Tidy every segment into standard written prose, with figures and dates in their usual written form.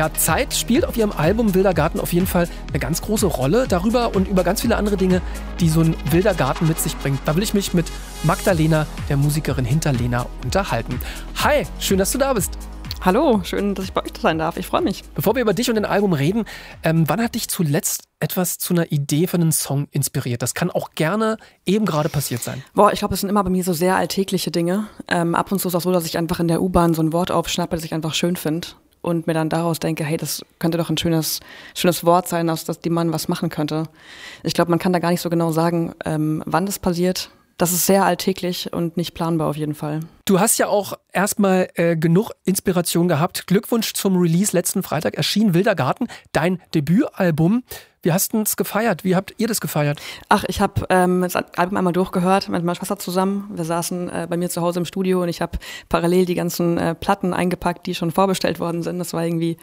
Ja, Zeit spielt auf ihrem Album Wilder Garten auf jeden Fall eine ganz große Rolle. Darüber und über ganz viele andere Dinge, die so ein wilder Garten mit sich bringt. Da will ich mich mit Magdalena, der Musikerin hinter Lena, unterhalten. Hi, schön, dass du da bist. Hallo, schön, dass ich bei euch sein darf. Ich freue mich. Bevor wir über dich und dein Album reden, wann hat dich zuletzt etwas zu einer Idee für einen Song inspiriert? Das kann auch gerne eben gerade passiert sein. Ich glaube, es sind immer bei mir so sehr alltägliche Dinge. Ab und zu ist es auch so, dass ich einfach in der U-Bahn so ein Wort aufschnappe, das ich einfach schön finde und mir dann daraus denke, hey, das könnte doch ein schönes Wort sein, aus dem man was machen könnte. Ich glaube, man kann da gar nicht so genau sagen, wann das passiert. Das ist sehr alltäglich und nicht planbar auf jeden Fall. Du hast ja auch erstmal genug Inspiration gehabt. Glückwunsch zum Release. Letzten Freitag erschien Wilder Garten, dein Debütalbum. Wie hast du es gefeiert? Wie habt ihr das gefeiert? Ach, ich habe das Album einmal durchgehört mit meiner Schwester zusammen. Wir saßen bei mir zu Hause im Studio und ich habe parallel die ganzen Platten eingepackt, die schon vorbestellt worden sind. Das war irgendwie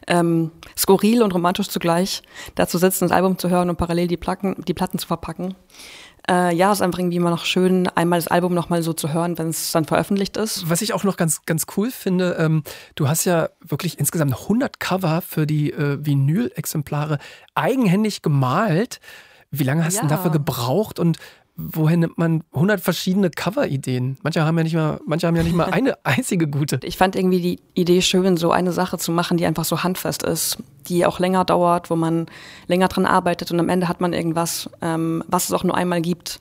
skurril und romantisch zugleich, da zu sitzen, das Album zu hören und parallel die Platten zu verpacken. Ja, es ist einfach irgendwie immer noch schön, einmal das Album nochmal so zu hören, wenn es dann veröffentlicht ist. Was ich auch noch ganz, ganz cool finde, du hast ja wirklich insgesamt 100 Cover für die Vinyl-Exemplare eigenhändig gemalt. Wie lange hast du denn dafür gebraucht und woher nimmt man 100 verschiedene Cover-Ideen? Manche haben ja nicht mal eine einzige gute. Ich fand irgendwie die Idee schön, so eine Sache zu machen, die einfach so handfest ist, die auch länger dauert, wo man länger dran arbeitet und am Ende hat man irgendwas, was es auch nur einmal gibt.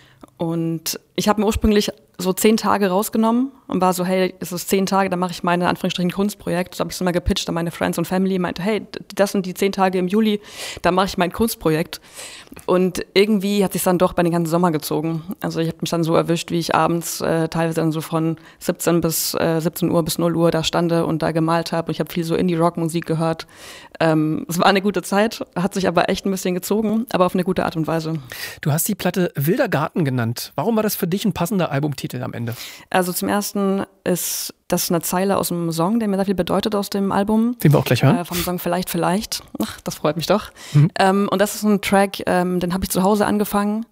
Und ich habe mir ursprünglich so 10 Tage rausgenommen und war so, hey, es ist 10 Tage, dann mache ich meine, Anführungsstrichen, Kunstprojekt. So habe ich es immer gepitcht an meine Friends und Family, meinte, hey, das sind die 10 Tage im Juli, da mache ich mein Kunstprojekt. Und irgendwie hat sich dann doch bei den ganzen Sommer gezogen. Also ich habe mich dann so erwischt, wie ich abends teilweise dann so von 17 Uhr bis 0 Uhr da stande und da gemalt habe. Und ich habe viel so Indie-Rock-Musik gehört. Es war eine gute Zeit, hat sich aber echt ein bisschen gezogen, aber auf eine gute Art und Weise. Du hast die Platte Wilder Garten genannt. Warum war das für dich ein passender Albumtitel am Ende? Also zum Ersten ist das eine Zeile aus dem Song, der mir sehr viel bedeutet aus dem Album. Den wir auch gleich hören. Vom Song Vielleicht. Ach, das freut mich doch. Und das ist ein Track, den habe ich zu Hause angefangen,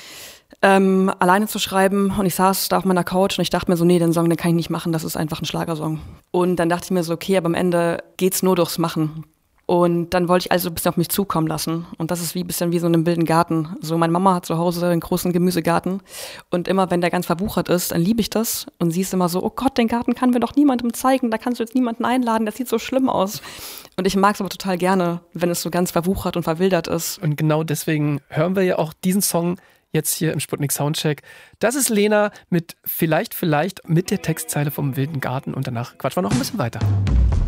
alleine zu schreiben. Und ich saß da auf meiner Couch und ich dachte mir so, nee, den Song, den kann ich nicht machen, das ist einfach ein Schlagersong. Und dann dachte ich mir so, okay, aber am Ende geht's nur durchs Machen. Und dann wollte ich also ein bisschen auf mich zukommen lassen. Und das ist ein bisschen wie so in einem wilden Garten. So, meine Mama hat zu Hause einen großen Gemüsegarten. Und immer, wenn der ganz verwuchert ist, dann liebe ich das. Und sie ist immer so, oh Gott, den Garten können wir doch niemandem zeigen. Da kannst du jetzt niemanden einladen. Das sieht so schlimm aus. Und ich mag es aber total gerne, wenn es so ganz verwuchert und verwildert ist. Und genau deswegen hören wir ja auch diesen Song jetzt hier im Sputnik Soundcheck. Das ist Lena mit Vielleicht mit der Textzeile vom Wilden Garten. Und danach quatschen wir noch ein bisschen weiter.